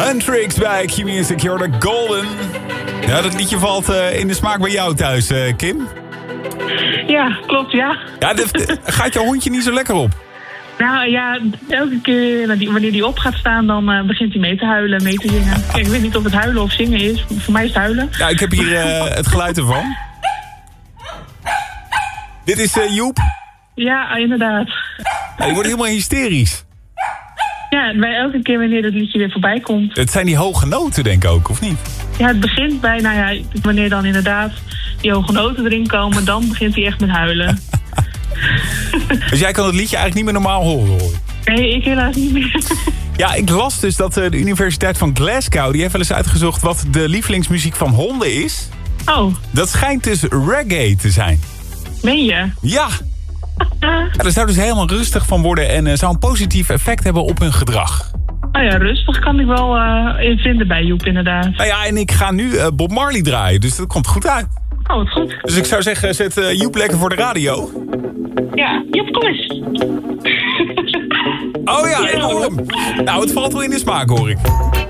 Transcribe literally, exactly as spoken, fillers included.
Huntrix bij Q-Music, you're the golden. Ja, dat liedje valt uh, in de smaak bij jou thuis, uh, Kim. Ja, klopt, ja. Ja, de, de, gaat jouw hondje niet zo lekker op? Nou ja, elke keer wanneer die op gaat staan, dan uh, begint hij mee te huilen, mee te zingen. Kijk, ik weet niet of het huilen of zingen is. Voor mij is het huilen. Ja, ik heb hier uh, het geluid ervan. Dit is uh, Joep. Ja, inderdaad. Ja, je wordt helemaal hysterisch. Ja, bij elke keer wanneer dat liedje weer voorbij komt. Het zijn die hoge noten, denk ik ook, of niet? Ja, het begint bij, nou ja, wanneer dan inderdaad die hoge noten erin komen, dan begint hij echt met huilen. Dus jij kan het liedje eigenlijk niet meer normaal horen, hoor. Nee, ik helaas niet meer. Ja, ik las dus dat de Universiteit van Glasgow, die heeft wel eens uitgezocht wat de lievelingsmuziek van honden is. Oh. Dat schijnt dus reggae te zijn. Meen je? Ja. Ja, daar zou dus helemaal rustig van worden en uh, zou een positief effect hebben op hun gedrag. Nou ja, rustig kan ik wel uh, in vinden bij Joep, inderdaad. Nou ja, en ik ga nu uh, Bob Marley draaien, dus dat komt goed uit. Oh, wat goed. Dus ik zou zeggen, zet uh, Joep lekker voor de radio. Ja, Joep, kom eens. Oh ja, ik hoor hem. Nou, het valt wel in de smaak, hoor ik.